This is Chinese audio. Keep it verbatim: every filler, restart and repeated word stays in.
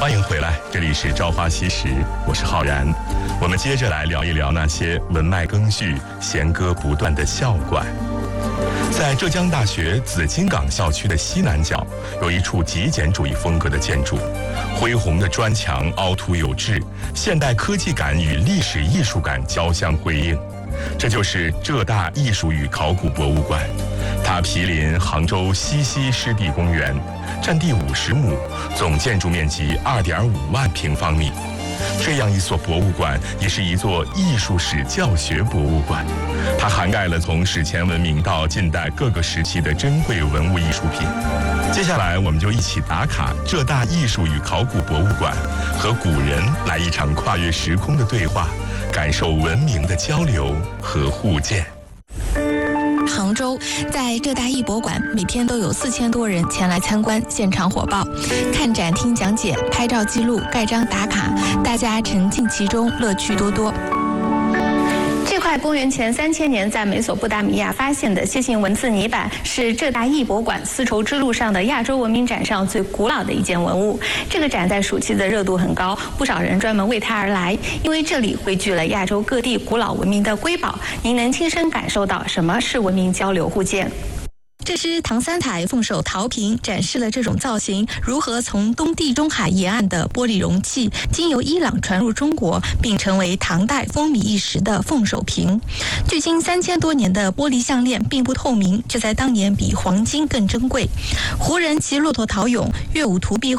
欢迎回来，这里是《朝花夕拾》，我是浩然。我们接着来聊一聊那些文脉更续、弦歌不断的校馆。在浙江大学紫金港校区的西南角，有一处极简主义风格的建筑，恢宏的砖墙凹凸有致，现代科技感与历史艺术感交相辉映。这就是浙大艺术与考古博物馆，它毗邻杭州西溪湿地公园，占地五十亩，总建筑面积二点五万平方米。这样一所博物馆也是一座艺术史教学博物馆，它涵盖了从史前文明到近代各个时期的珍贵文物艺术品。接下来我们就一起打卡浙大艺术与考古博物馆，和古人来一场跨越时空的对话，感受文明的交流和互鉴。 杭州在浙大艺博馆，每天都有四千多人前来参观，现场火爆，看展、听讲解、拍照记录、盖章打卡，大家沉浸其中，乐趣多多。这块公元前三千年在美索不达米亚发现的楔形文字泥板，是浙大艺博馆丝绸之路上的亚洲文明展上最古老的一件文物。这个展在暑期的热度很高，不少人专门为它而来，因为这里汇聚了亚洲各地古老文明的瑰宝，您能亲身感受到什么是文明交流互鉴。这只唐三彩凤首陶瓶展示了这种造型如何从东地中海沿岸的玻璃容器经由伊朗传入中国，并成为唐代风靡一时的凤首瓶。距今三千多年的玻璃项链并不透明，这在当年比黄金更珍贵。胡人骑骆驼陶俑，乐舞涂壁